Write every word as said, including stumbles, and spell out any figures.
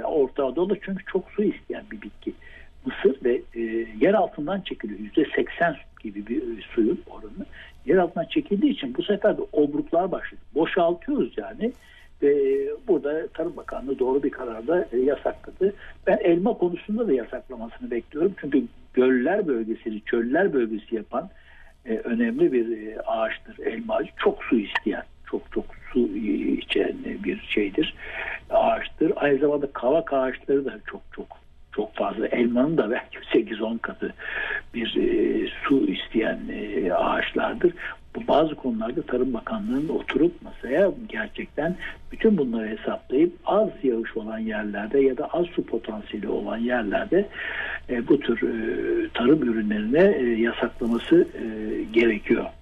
Orta Anadolu'da çünkü çok su isteyen bir bitki. Mısır ve e, yer altından çekiliyor. yüzde seksen gibi bir e, suyun oranı. Yer altından çekildiği için bu sefer de obruklar başlıyor. Boşaltıyoruz yani. Ve burada Tarım Bakanlığı doğru bir kararda e, yasakladı. Ben elma konusunda da yasaklamasını bekliyorum. Çünkü göller bölgesini, çöller bölgesi yapan e, önemli bir e, ağaçtır elma ağacı. Çok su isteyen, çok çok su içeren bir şeydir, ağaçtır. Aynı zamanda kavak ağaçları da çok çok çok fazla. Elmanın da belki sekiz on katı bir e, su isteyen e, ağaçlardır. Bu bazı konularda Tarım Bakanlığı'nın oturup masaya gerçekten bütün bunları hesaplayıp az yağış olan yerlerde ya da az su potansiyeli olan yerlerde e, bu tür e, tarım ürünlerine e, yasaklaması e, gerekiyor.